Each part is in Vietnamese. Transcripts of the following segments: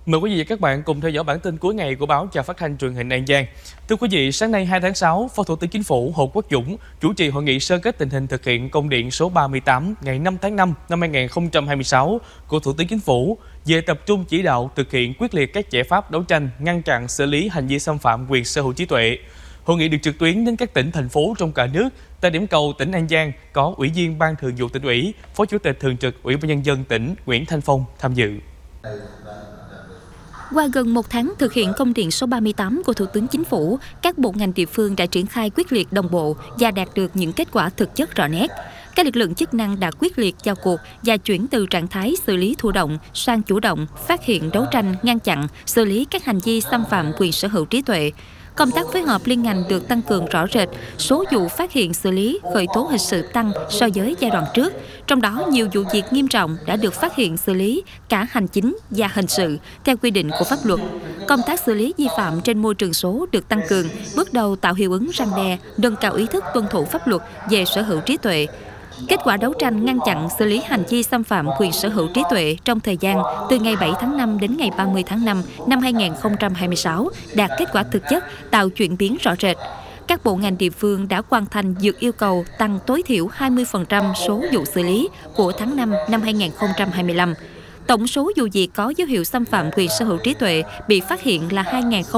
Mời quý vị và các bạn cùng theo dõi bản tin cuối ngày của báo Chào Phát thanh Truyền hình An Giang. Thưa quý vị, sáng nay 2 tháng 6, Phó Thủ tướng Chính phủ Hồ Quốc Dũng chủ trì hội nghị sơ kết tình hình thực hiện công điện số 38 ngày 5 tháng 5 năm 2026 của Thủ tướng Chính phủ về tập trung chỉ đạo thực hiện quyết liệt các giải pháp đấu tranh, ngăn chặn, xử lý hành vi xâm phạm quyền sở hữu trí tuệ. Hội nghị được trực tuyến đến các tỉnh, thành phố trong cả nước. Tại điểm cầu tỉnh An Giang có Ủy viên Ban Thường vụ Tỉnh ủy, Phó Chủ tịch Thường trực Ủy ban Nhân dân tỉnh Nguyễn Thanh Phong tham dự. Qua gần 1 tháng thực hiện công điện số 38 của Thủ tướng Chính phủ, các bộ ngành địa phương đã triển khai quyết liệt đồng bộ và đạt được những kết quả thực chất rõ nét. Các lực lượng chức năng đã quyết liệt vào cuộc và chuyển từ trạng thái xử lý thụ động sang chủ động, phát hiện, đấu tranh, ngăn chặn, xử lý các hành vi xâm phạm quyền sở hữu trí tuệ. Công tác phối hợp liên ngành được tăng cường rõ rệt, số vụ phát hiện xử lý, khởi tố hình sự tăng so với giai đoạn trước. Trong đó, nhiều vụ việc nghiêm trọng đã được phát hiện xử lý cả hành chính và hình sự theo quy định của pháp luật. Công tác xử lý vi phạm trên môi trường số được tăng cường, bước đầu tạo hiệu ứng răn đe, nâng cao ý thức tuân thủ pháp luật về sở hữu trí tuệ. Kết quả đấu tranh ngăn chặn xử lý hành vi xâm phạm quyền sở hữu trí tuệ trong thời gian từ ngày 7 tháng 5 đến ngày 30 tháng 5 năm 2026 đạt kết quả thực chất, tạo chuyển biến rõ rệt. Các bộ ngành địa phương đã hoàn thành vượt yêu cầu tăng tối thiểu 20% số vụ xử lý của tháng 5 năm 2025. Tổng số vụ việc có dấu hiệu xâm phạm quyền sở hữu trí tuệ bị phát hiện là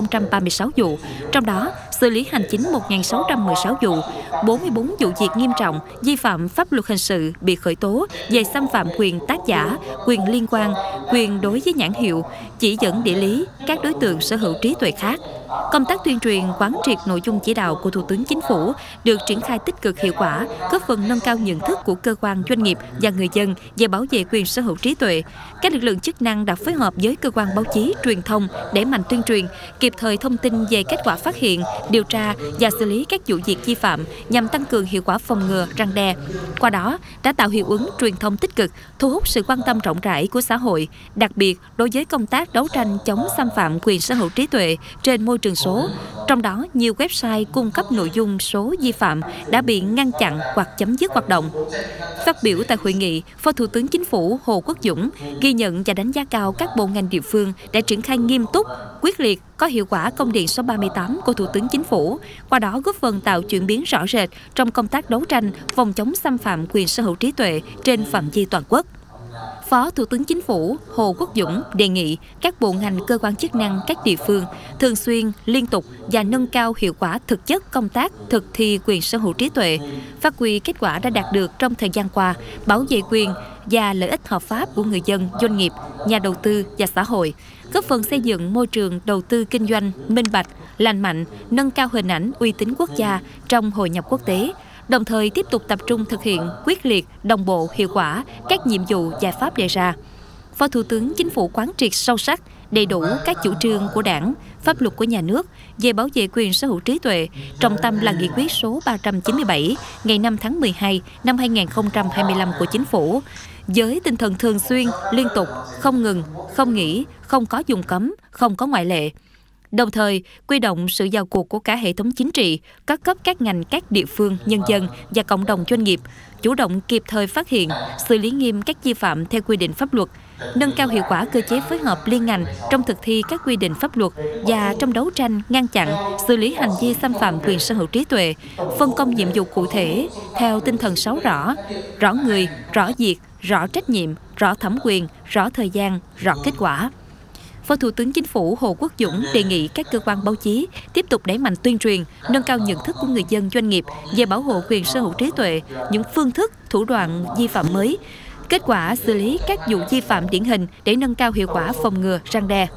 2.036 vụ, trong đó xử lý hành chính 1.616 vụ, 44 vụ việc nghiêm trọng, vi phạm pháp luật hình sự bị khởi tố về xâm phạm quyền tác giả, quyền liên quan, quyền đối với nhãn hiệu, chỉ dẫn địa lý, các đối tượng sở hữu trí tuệ khác. Công tác tuyên truyền quán triệt nội dung chỉ đạo của Thủ tướng Chính phủ được triển khai tích cực hiệu quả, góp phần nâng cao nhận thức của cơ quan, doanh nghiệp và người dân về bảo vệ quyền sở hữu trí tuệ. Các lực lượng chức năng đã phối hợp với cơ quan báo chí, truyền thông đẩy mạnh tuyên truyền, kịp thời thông tin về kết quả phát hiện, điều tra và xử lý các vụ việc vi phạm nhằm tăng cường hiệu quả phòng ngừa, răn đe. Qua đó đã tạo hiệu ứng truyền thông tích cực, thu hút sự quan tâm rộng rãi của xã hội, đặc biệt đối với công tác đấu tranh chống xâm phạm quyền sở hữu trí tuệ trên môi trường số. Trong đó, nhiều website cung cấp nội dung số vi phạm đã bị ngăn chặn hoặc chấm dứt hoạt động. Phát biểu tại hội nghị, Phó Thủ tướng Chính phủ Hồ Quốc Dũng ghi nhận và đánh giá cao các bộ ngành địa phương đã triển khai nghiêm túc, quyết liệt, có hiệu quả công điện số 38 của Thủ tướng Chính phủ, qua đó góp phần tạo chuyển biến rõ rệt trong công tác đấu tranh phòng chống xâm phạm quyền sở hữu trí tuệ trên phạm vi toàn quốc. Phó Thủ tướng Chính phủ Hồ Quốc Dũng đề nghị các bộ ngành, cơ quan chức năng các địa phương thường xuyên, liên tục và nâng cao hiệu quả thực chất công tác thực thi quyền sở hữu trí tuệ, phát huy kết quả đã đạt được trong thời gian qua, bảo vệ quyền và lợi ích hợp pháp của người dân, doanh nghiệp, nhà đầu tư và xã hội, góp phần xây dựng môi trường đầu tư kinh doanh minh bạch, lành mạnh, nâng cao hình ảnh uy tín quốc gia trong hội nhập quốc tế. Đồng thời tiếp tục tập trung thực hiện quyết liệt, đồng bộ, hiệu quả các nhiệm vụ giải pháp đề ra. Phó Thủ tướng Chính phủ quán triệt sâu sắc, đầy đủ các chủ trương của Đảng, pháp luật của nhà nước về bảo vệ quyền sở hữu trí tuệ, trọng tâm là nghị quyết số 397 ngày 5 tháng 12 năm 2025 của Chính phủ, với tinh thần thường xuyên, liên tục, không ngừng, không nghỉ, không có vùng cấm, không có ngoại lệ. Đồng thời, quy động sự vào cuộc của cả hệ thống chính trị, các cấp các ngành, các địa phương, nhân dân và cộng đồng doanh nghiệp, chủ động kịp thời phát hiện, xử lý nghiêm các vi phạm theo quy định pháp luật, nâng cao hiệu quả cơ chế phối hợp liên ngành trong thực thi các quy định pháp luật và trong đấu tranh, ngăn chặn, xử lý hành vi xâm phạm quyền sở hữu trí tuệ, phân công nhiệm vụ cụ thể theo tinh thần 6 rõ: rõ người, rõ việc, rõ trách nhiệm, rõ thẩm quyền, rõ thời gian, rõ kết quả. Phó Thủ tướng Chính phủ Hồ Quốc Dũng đề nghị các cơ quan báo chí tiếp tục đẩy mạnh tuyên truyền, nâng cao nhận thức của người dân, doanh nghiệp về bảo hộ quyền sở hữu trí tuệ, những phương thức, thủ đoạn vi phạm mới, kết quả xử lý các vụ vi phạm điển hình để nâng cao hiệu quả phòng ngừa, răn đe.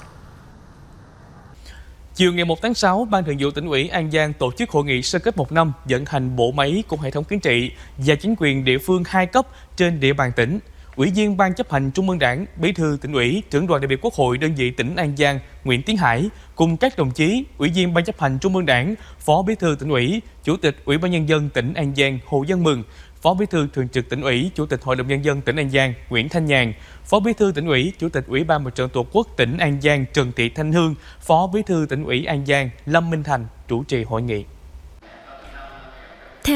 Chiều ngày 1 tháng 6, Ban Thường vụ Tỉnh ủy An Giang tổ chức hội nghị sơ kết 1 năm vận hành bộ máy của hệ thống chính trị và chính quyền địa phương 2 cấp trên địa bàn tỉnh. Ủy viên Ban Chấp hành Trung ương Đảng, Bí thư Tỉnh ủy, Trưởng đoàn đại biểu Quốc hội đơn vị tỉnh An Giang Nguyễn Tiến Hải cùng các đồng chí Ủy viên Ban Chấp hành Trung ương Đảng, Phó Bí thư Tỉnh ủy, Chủ tịch Ủy ban Nhân dân tỉnh An Giang Hồ Văn Mừng, Phó Bí thư Thường trực Tỉnh ủy, Chủ tịch Hội đồng Nhân dân tỉnh An Giang Nguyễn Thanh Nhàn, Phó Bí thư Tỉnh ủy, Chủ tịch Ủy ban Mặt trận Tổ quốc tỉnh An Giang Trần Thị Thanh Hương, Phó Bí thư Tỉnh ủy An Giang Lâm Minh Thành chủ trì hội nghị.